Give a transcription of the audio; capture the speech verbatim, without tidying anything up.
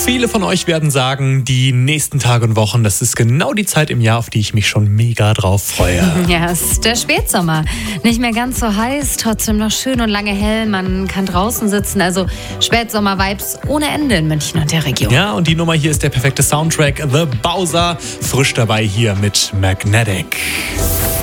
Viele von euch werden sagen, die nächsten Tage und Wochen, das ist genau die Zeit im Jahr, auf die ich mich schon mega drauf freue. Ja, es ist der Spätsommer. Nicht mehr ganz so heiß, trotzdem noch schön und lange hell. Man kann draußen sitzen, also Spätsommer-Vibes ohne Ende in München und der Region. Ja, und die Nummer hier ist der perfekte Soundtrack, The Bowser. Frisch dabei hier mit Magnetic.